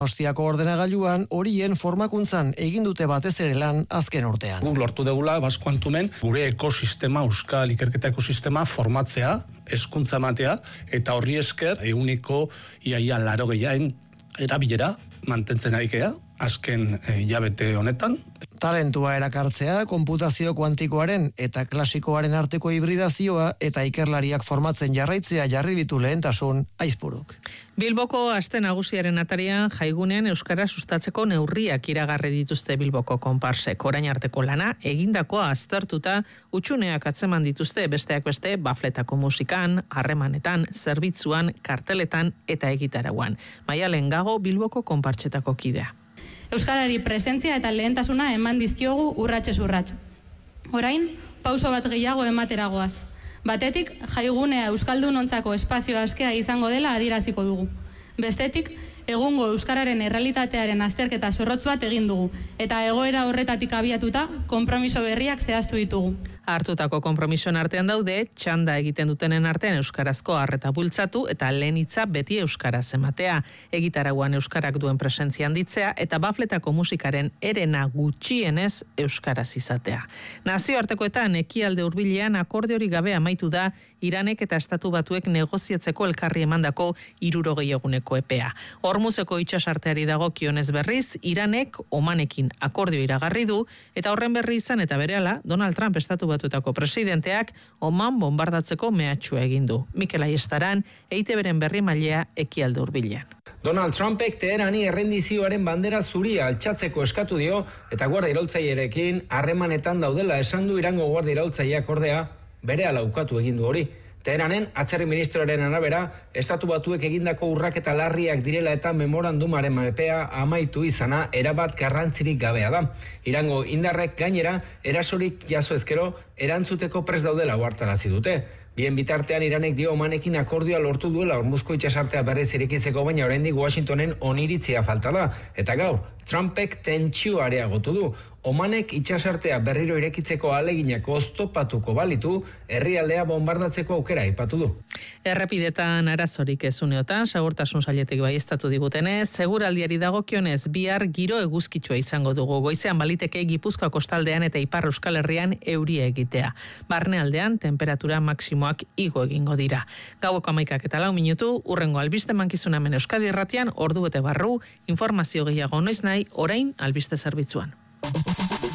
Donostiako ordenagailuan horien formakuntzan egin dute batez ere lan azken urtean. Guk lortu degula Baskuantumen gure ekosistema, euskal ikerketa ekosistema formatzea, hezkuntza ematea, eta horri esker eguniko iaia 80 erabilera mantentzen arikea, azken hilabete honetan. Talentua erakartzea, konputazio kuantikoaren eta klasikoaren arteko hibridazioa eta ikerlariak formatzen jarraitzea jarri ditu lehentasun Aizpuruk. Bilboko aste nagusiaren atarian jaigunean euskara sustatzeko neurriak iragarri dituzte Bilboko konparsek. Orain arteko lana egindakoa aztertuta hutsuneak atzeman dituzte besteak beste bafletako musikan, harremanetan, zerbitzuan, karteletan eta egitarauan. Maialen Gago Bilboko konpartsetako kidea. Euskarari presentzia eta lehentasuna eman dizkiogu urratsez urrats. Orain, pauso bat gehiago emateragoaz. Batetik, jaigunea euskaldunontzako espazio askea izango dela adieraziko dugu. Bestetik, egungo euskararen errealitatearen azterketa zorrotz bat egin dugu, eta egoera horretatik abiatuta, konpromiso berriak zehaztu ditugu. Hartutako konpromisoen artean daude, txanda egiten dutenen artean euskarazko arreta bultzatu eta lehen hitza beti euskaraz ematea, egitarauan euskarak duen presentzia handitzea eta bafletako musikaren erena gutxienez euskaraz izatea. Nazioartekoetan ekialde hurbilean akorde hori gabe amaitu da Iranek eta Estatu Batuek negoziatzeko elkarri emandako 60 eguneko epea. Hormuzeko itsasarteari dagokionez berriz, Iranek Omanekin akordio iragarri du eta horren berri izan eta berehala Donald Trump Estatu Batuetako presidenteak Oman bombardatzeko mehatxua egin du. Mikel Aiestaran, EITB-ren berri mailea ekialde hurbilean. Donald Trumpek Teherani errendizioaren bandera zuria altxatzeko eskatu dio eta guardia iraultzailerekin harremanetan daudela esan du Irango guardia iraultzaileak ordea berehala ukatu egin du hori. Teheranen atzerri ministroaren arabera, Estatu Batuek egindako urraketa larriak direla eta memorandumaren epea amaitu izana erabat garrantzirik gabea da. Irango indarrek gainera erasorik jaso ezkero erantzuteko prest daudela ohartarazi dute. Bien bitartean Iranek dio Omanekin akordioa lortu duela Hormuzko itsasartea berriz irekitzeko, baina oraindik Washingtonen oniritzia falta da. Eta gaur, Trumpek tentsioa areagotu du. Omanek itsasartea berriro irekitzeko ahaleginak oztopatuko balitu, herrialdea bombardatzeko aukera aipatu du. Errepidetan arazorik ez uneotan, segurtasun sailetik baieztatu digutenez, seguraldiari dagokionez bihar giro eguzkitsua izango dugu. Goizean baliteke Gipuzkoa kostaldean eta Ipar Euskal Herrian euria egitea. Barnealdean temperatura maksimoak igo egingo dira. Gaueko 11:04 minutu, urrengo albiste mankizuna hemen Euskadi Irratian, ordu bete barru, informazio gehiago noiz nahi, orain albiste zerbitzuan.